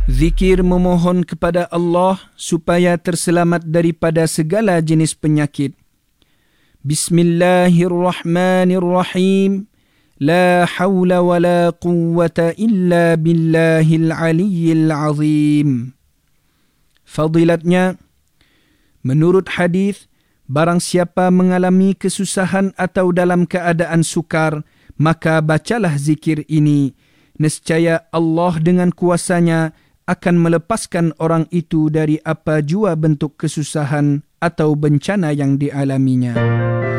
Zikir memohon kepada Allah supaya terselamat daripada segala jenis penyakit. Bismillahirrahmanirrahim. La hawla wa la quwwata illa billahil aliyyil azim. Fadilatnya, menurut hadis, barang siapa mengalami kesusahan atau dalam keadaan sukar, maka bacalah zikir ini. Nescaya Allah dengan kuasanya akan melepaskan orang itu dari apa jua bentuk kesusahan atau bencana yang dialaminya.